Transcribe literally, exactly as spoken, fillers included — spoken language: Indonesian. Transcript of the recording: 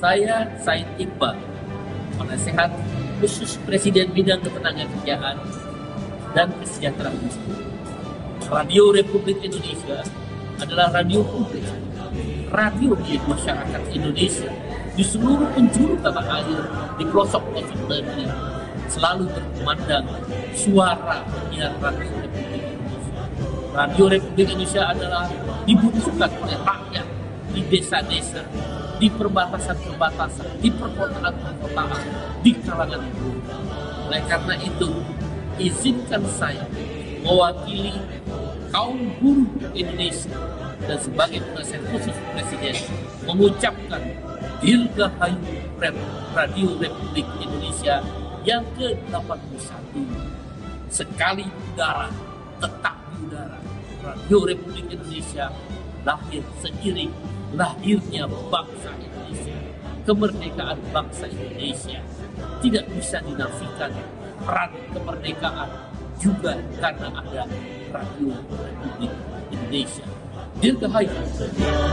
Saya Said Iqbal, penasehat khusus Presiden Bidang Ketenagakerjaan dan Kesejahteraan Miskin. Radio Republik Indonesia adalah radio publik, radio milik masyarakat Indonesia di seluruh penjuru tanah air, di pelosok-pelosok negeri, selalu berkumandang suara penyiar Radio Republik Indonesia. Radio Republik Indonesia adalah dibutuhkan oleh rakyat di desa-desa, di perbatasan-perbatasan, di perkotaan-perkotaan, di kalangan buruh. Oleh karena itu, izinkan saya mewakili kaum buruh Indonesia dan sebagai penasihat khusus Presiden mengucapkan Dirgahayu Radio Republik Indonesia yang ke delapan puluh satu. Sekali udara, tetap di udara. Radio Republik Indonesia lahir seiring lahirnya bangsa Indonesia. Kemerdekaan bangsa Indonesia tidak bisa dinafikan. Peran kemerdekaan juga karena ada Radio Republik Indonesia. Dirgahayu.